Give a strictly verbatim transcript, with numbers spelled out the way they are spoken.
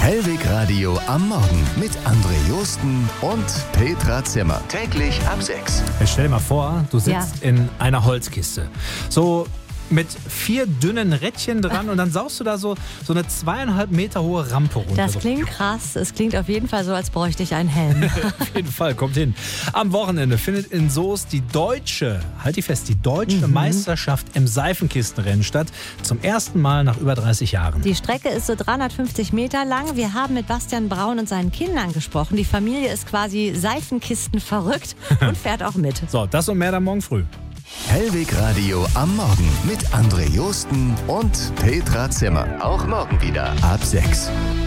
Hellwig Radio am Morgen mit André Josten und Petra Zimmer. Täglich ab sechs. Stell dir mal vor, du sitzt Ja. in einer Holzkiste. So mit vier dünnen Rädchen dran und dann saust du da so, so eine zweieinhalb Meter hohe Rampe runter. Das klingt krass. Es klingt auf jeden Fall so, als bräuchte ich einen Helm. Auf jeden Fall, kommt hin. Am Wochenende findet in Soest die deutsche, halt die fest, die deutsche Mhm. Meisterschaft im Seifenkistenrennen statt. Zum ersten Mal nach über dreißig Jahren. Die Strecke ist so dreihundertfünfzig Meter lang. Wir haben mit Bastian Braun und seinen Kindern gesprochen. Die Familie ist quasi Seifenkisten verrückt und fährt auch mit. So, das und mehr dann morgen früh. Hellwig Radio am Morgen mit André Josten und Petra Zimmer. Auch morgen wieder ab sechs.